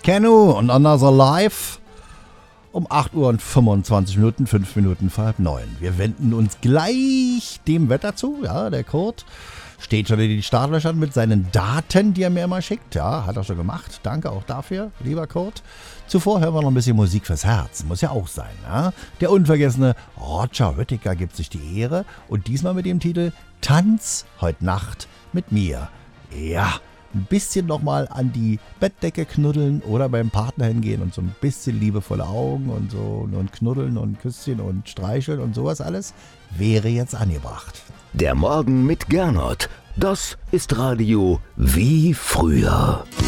Kennu und Another Life um 8 Uhr und 25 Minuten, 5 Minuten vor 8:30. Wir wenden uns gleich dem Wetter zu. Ja, der Kurt steht schon in den Startlöchern mit seinen Daten, die er mir immer schickt. Ja, hat er schon gemacht. Danke auch dafür, lieber Kurt. Zuvor hören wir noch ein bisschen Musik fürs Herz. Muss ja auch sein. Ja? Der unvergessene Roger Whittaker gibt sich die Ehre und diesmal mit dem Titel Tanz heute Nacht mit mir. Ja, ein bisschen nochmal an die Bettdecke knuddeln oder beim Partner hingehen und so ein bisschen liebevolle Augen und so und knuddeln und Küsschen und streicheln und sowas alles wäre jetzt angebracht. Der Morgen mit Gernot, das ist Radio wie früher.